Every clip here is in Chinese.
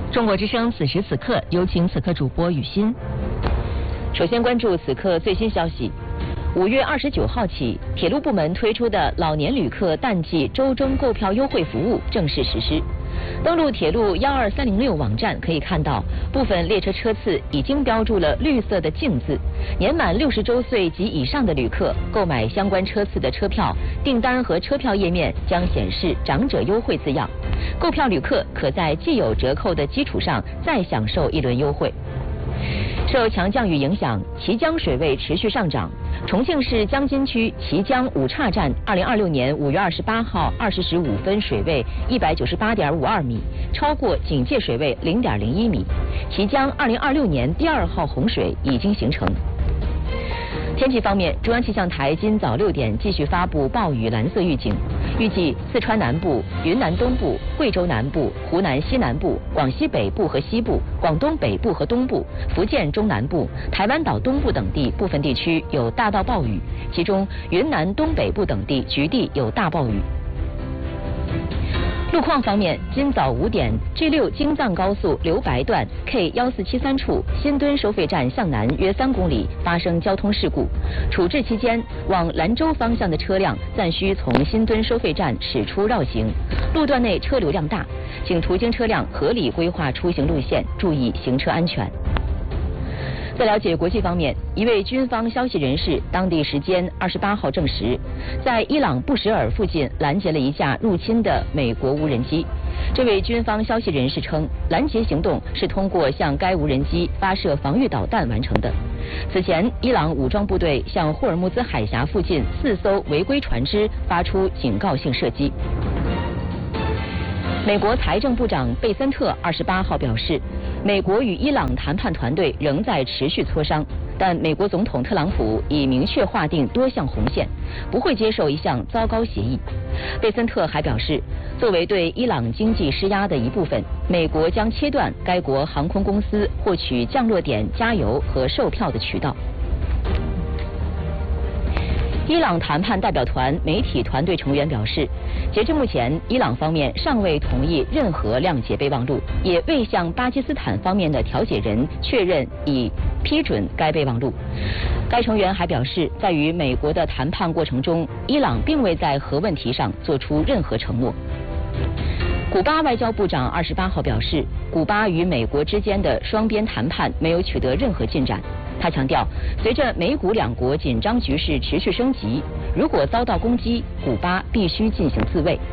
中国之声此时此刻，有请此刻主播雨欣。首先关注此刻最新消息。5月29号起，铁路部门推出的老年旅客淡季周中购票优惠服务正式实施。登录铁路12306网站可以看到，部分列车车次已经标注了绿色的敬字。年满60周岁及以上的旅客购买相关车次的车票订单和车票页面将显示长者优惠字样。购票旅客可在既有折扣的基础上再享受一轮优惠。受强降雨影响，綦江水位持续上涨。重庆市江津区綦江五岔站2026年5月28号20时5分水位198.52米，超过警戒水位0.01米。綦江2026年第2号洪水已经形成。天气方面，中央气象台今早6点继续发布暴雨蓝色预警，预计四川南部、云南东部、贵州南部、湖南西南部、广西北部和西部、广东北部和东部、福建中南部、台湾岛东部等地部分地区有大到暴雨，其中云南东北部等地局地有大暴雨。路况方面，今早5点，G6京藏高速留白段 K1473处新墩收费站向南约3公里发生交通事故，处置期间，往兰州方向的车辆暂需从新墩收费站驶出绕行，路段内车流量大，请途经车辆合理规划出行路线，注意行车安全。在了解国际方面，一位军方消息人士当地时间28号证实，在伊朗布什尔附近拦截了一架入侵的美国无人机。这位军方消息人士称，拦截行动是通过向该无人机发射防御导弹完成的。此前，伊朗武装部队向霍尔木兹海峡附近4艘违规船只发出警告性射击。美国财政部长贝森特28号表示，美国与伊朗谈判团队仍在持续磋商，但美国总统特朗普已明确划定多项红线，不会接受一项糟糕协议。贝森特还表示，作为对伊朗经济施压的一部分，美国将切断该国航空公司获取降落点加油和售票的渠道。伊朗谈判代表团媒体团队成员表示，截至目前，伊朗方面尚未同意任何谅解备忘录，也未向巴基斯坦方面的调解人确认已批准该备忘录。该成员还表示，在与美国的谈判过程中，伊朗并未在核问题上做出任何承诺。古巴外交部长28号表示，古巴与美国之间的双边谈判没有取得任何进展。他强调，随着美古两国紧张局势持续升级，如果遭到攻击，古巴必须进行自卫。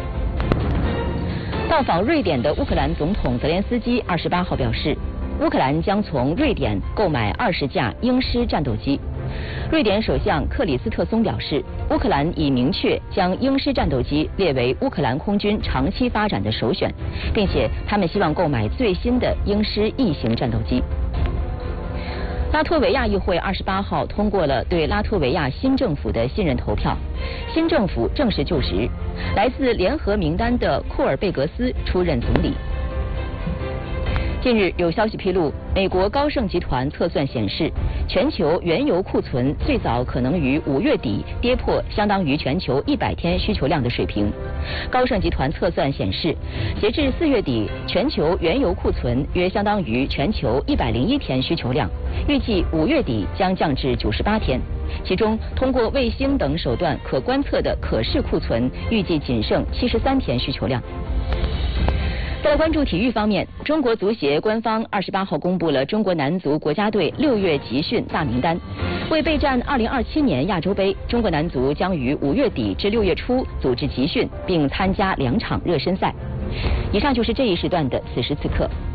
到访瑞典的乌克兰总统泽连斯基28号表示，乌克兰将从瑞典购买20架鹰狮战斗机。瑞典首相克里斯特松表示，乌克兰已明确将鹰狮战斗机列为乌克兰空军长期发展的首选，并且他们希望购买最新的鹰狮翼型战斗机。拉脱维亚议会28号通过了对拉脱维亚新政府的信任投票，新政府正式就职，来自联合名单的库尔贝格斯出任总理。近日有消息披露，美国高盛集团测算显示，全球原油库存最早可能于5月底跌破相当于全球100天需求量的水平。高盛集团测算显示，截至4月底，全球原油库存约相当于全球101天需求量，预计5月底将降至98天。其中，通过卫星等手段可观测的可视库存预计仅剩73天需求量。再来关注体育方面，中国足协官方28号公布了中国男足国家队6月集训大名单。为备战2027年亚洲杯，中国男足将于5月底至6月初组织集训，并参加2场热身赛。以上就是这一时段的此时此刻。